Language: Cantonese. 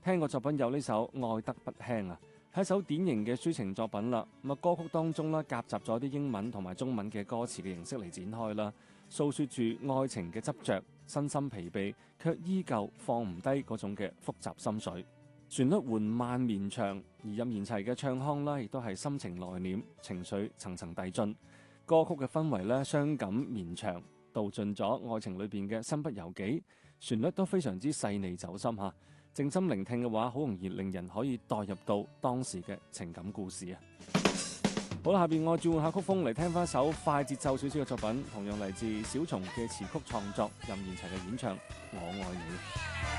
聽過作品有呢首《愛得不輕》啊，係一首典型嘅抒情作品啦。咁啊，歌曲當中啦夾雜咗啲英文同埋中文嘅歌詞嘅形式嚟展開啦，訴說住愛情嘅執着，身心疲憊卻依舊放唔低嗰種嘅複雜心水。旋律緩慢綿長，而任賢齊嘅唱腔啦，亦都係深情內斂，情緒層層遞進。歌曲嘅氛圍咧傷感綿長，道盡咗愛情裏邊嘅身不由己。旋律都非常之細膩走心嚇，靜心聆聽嘅話，好容易令人可以代入到當時嘅情感故事啊！好啦，下邊我轉換下曲風嚟聽翻首快節奏少少嘅作品，同樣嚟自小松嘅詞曲創作，任賢齊嘅演唱《我愛你》。